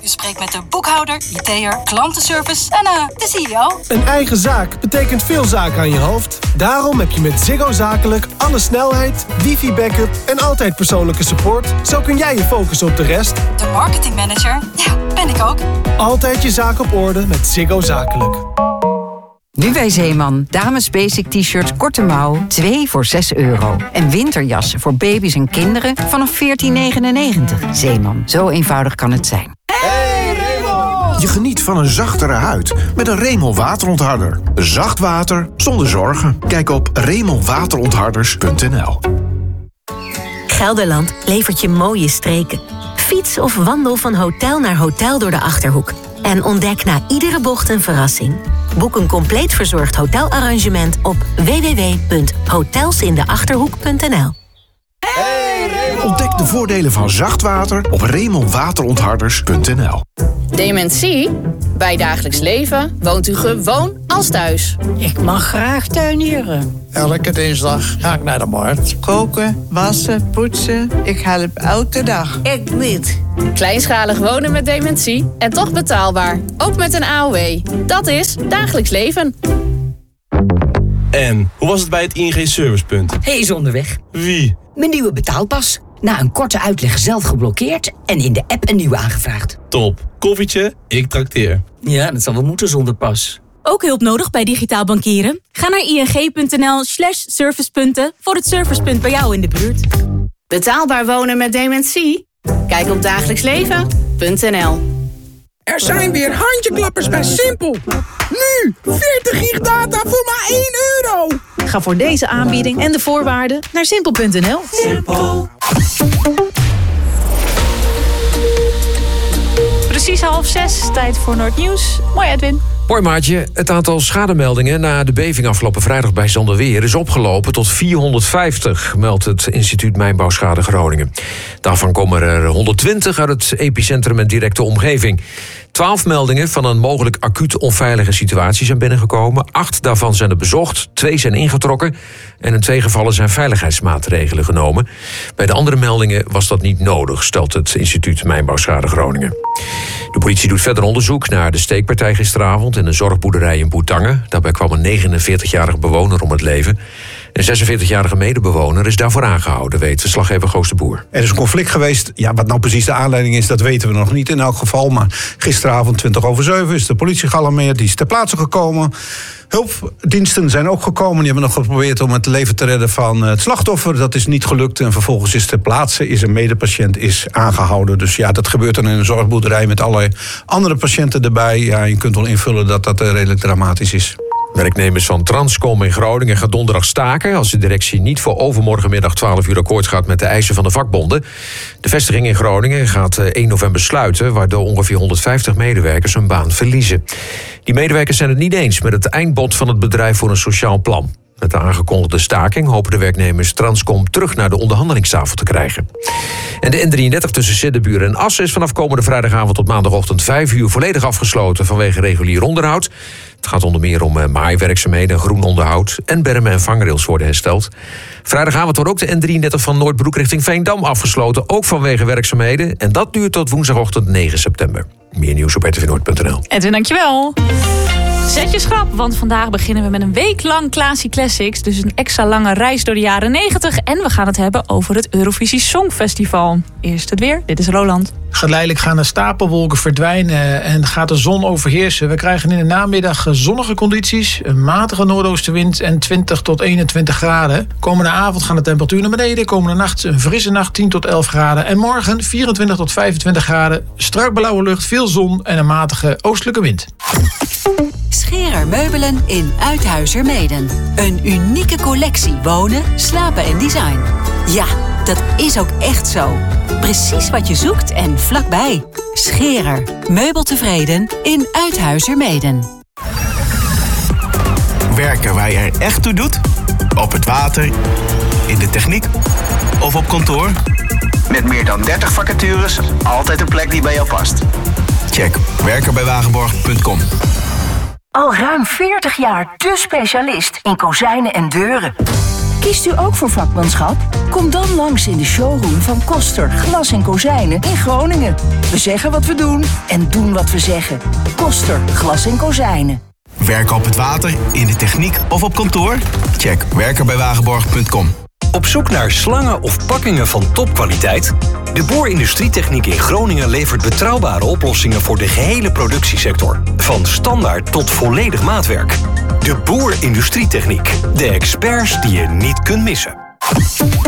Je spreekt met de boekhouder, IT'er, klantenservice en de CEO. Een eigen zaak betekent veel zaken aan je hoofd. Daarom heb je met Ziggo Zakelijk alle snelheid, wifi-backup en altijd persoonlijke support. Zo kun jij je focussen op de rest. De marketingmanager, ja, ben ik ook. Altijd je zaak op orde met Ziggo Zakelijk. Nu bij Zeeman. Dames basic t-shirts korte mouw, 2 voor €6. En winterjassen voor baby's en kinderen vanaf $14,99. Zeeman, zo eenvoudig kan het zijn. Hey Raymond! Je geniet van een zachtere huid met een Raymond waterontharder. Zacht water zonder zorgen. Kijk op RaymondWaterontharders.nl. Gelderland levert je mooie streken. Fiets of wandel van hotel naar hotel door de Achterhoek. En ontdek na iedere bocht een verrassing. Boek een compleet verzorgd hotelarrangement op www.hotelsindeachterhoek.nl. Ontdek de voordelen van zacht water op RaymondWaterontharders.nl. Dementie? Bij dagelijks leven woont u gewoon als thuis. Ik mag graag tuinieren. Elke dinsdag ga ik naar de markt. Koken, wassen, poetsen. Ik help elke dag. Ik niet. Kleinschalig wonen met dementie en toch betaalbaar. Ook met een AOW. Dat is dagelijks leven. En hoe was het bij het ING Servicepunt? Hij is onderweg. Wie? Mijn nieuwe betaalpas. Na een korte uitleg zelf geblokkeerd en in de app een nieuwe aangevraagd. Top. Koffietje, ik trakteer. Ja, dat zal wel moeten zonder pas. Ook hulp nodig bij digitaal bankieren? Ga naar ing.nl/servicepunten voor het servicepunt bij jou in de buurt. Betaalbaar wonen met dementie? Kijk op dagelijksleven.nl. Er zijn weer handjeklappers bij Simpel. Nu 40 gig data voor maar €1. Ga voor deze aanbieding en de voorwaarden naar simpel.nl. Simpel. Precies 5:30, tijd voor Noordnieuws. Mooi, Edwin. Mooi maatje, het aantal schademeldingen na de beving afgelopen vrijdag bij Zanderweer is opgelopen tot 450, meldt het instituut Mijnbouwschade Groningen. Daarvan komen er 120 uit het epicentrum en directe omgeving. 12 meldingen van een mogelijk acuut onveilige situatie zijn binnengekomen. 8 daarvan zijn er bezocht, 2 zijn ingetrokken en in 2 gevallen zijn veiligheidsmaatregelen genomen. Bij de andere meldingen was dat niet nodig, stelt het instituut Mijnbouwschade Groningen. De politie doet verder onderzoek naar de steekpartij gisteravond in een zorgboerderij in Boetangen. Daarbij kwam een 49-jarige bewoner om het leven. Een 46-jarige medebewoner is daarvoor aangehouden, weet verslaggever Goos de Boer. Er is een conflict geweest. Ja, wat nou precies de aanleiding is, dat weten we nog niet in elk geval. Maar gisteravond 7:20 is de politie gealarmeerd. Die is ter plaatse gekomen. Hulpdiensten zijn ook gekomen. Die hebben nog geprobeerd om het leven te redden van het slachtoffer. Dat is niet gelukt. En vervolgens is ter plaatse een medepatiënt aangehouden. Dus ja, dat gebeurt dan in een zorgboerderij met allerlei andere patiënten erbij. Ja, je kunt wel invullen dat dat redelijk dramatisch is. Werknemers van Transcom in Groningen gaan donderdag staken als de directie niet voor overmorgenmiddag 12 uur akkoord gaat met de eisen van de vakbonden. De vestiging in Groningen gaat 1 november sluiten, waardoor ongeveer 150 medewerkers hun baan verliezen. Die medewerkers zijn het niet eens met het eindbod van het bedrijf voor een sociaal plan. Met de aangekondigde staking hopen de werknemers Transcom terug naar de onderhandelingstafel te krijgen. En de N33 tussen Siddeburen en Assen is vanaf komende vrijdagavond tot maandagochtend 5 uur volledig afgesloten vanwege regulier onderhoud. Het gaat onder meer om maaiwerkzaamheden, groen onderhoud en bermen en vangrails worden hersteld. Vrijdagavond wordt ook de N33 van Noordbroek richting Veendam afgesloten, ook vanwege werkzaamheden. En dat duurt tot woensdagochtend 9 september. Meer nieuws op rtvnoord.nl. Edwin, dankjewel. Zet je schrap, want vandaag beginnen we met een week lang Klaasie Classics. Dus een extra lange reis door de jaren 90. En we gaan het hebben over het Eurovisie Songfestival. Eerst het weer, dit is Roland. Geleidelijk gaan de stapelwolken verdwijnen en gaat de zon overheersen. We krijgen in de namiddag zonnige condities, een matige noordoostenwind en 20 tot 21 graden. Komende avond gaan de temperaturen naar beneden. Komende nacht een frisse nacht, 10 tot 11 graden. En morgen 24 tot 25 graden. Strak blauwe lucht, veel zon en een matige oostelijke wind. Scherer Meubelen in Uithuizermeeden. Een unieke collectie wonen, slapen en design. Ja, dat is ook echt zo. Precies wat je zoekt en vlakbij. Scherer. Meubeltevreden in Uithuizermeeden. Werken waar je er echt toe doet? Op het water, in de techniek of op kantoor? Met meer dan 30 vacatures, altijd een plek die bij jou past. Check werkenbijwagenborg.com. Al ruim 40 jaar de specialist in kozijnen en deuren. Kiest u ook voor vakmanschap? Kom dan langs in de showroom van Koster Glas en Kozijnen in Groningen. We zeggen wat we doen en doen wat we zeggen. Koster Glas en Kozijnen. Werken op het water, in de techniek of op kantoor? Check werkenbijwagenborg.com. Op zoek naar slangen of pakkingen van topkwaliteit? De Boer Industrietechniek in Groningen levert betrouwbare oplossingen voor de gehele productiesector. Van standaard tot volledig maatwerk. De Boer Industrietechniek. De experts die je niet kunt missen.